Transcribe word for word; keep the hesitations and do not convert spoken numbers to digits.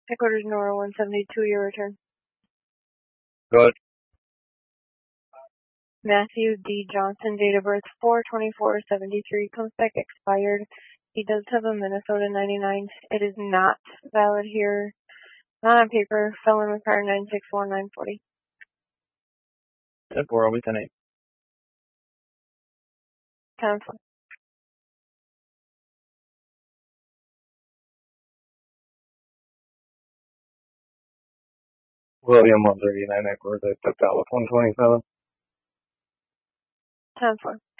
Headquarters Nora one seventy-two, your return. Good. Matthew D. Johnson, date of birth four twenty-four seventy-three, comes back expired. He does have a Minnesota ninety-nine. It is not valid here. Not on paper. Felon required nine six one nine forty. Yep, we're always ten eight. Cancel. William one thirty-nine, headquarters, I took out with one twenty-seven. Cancel.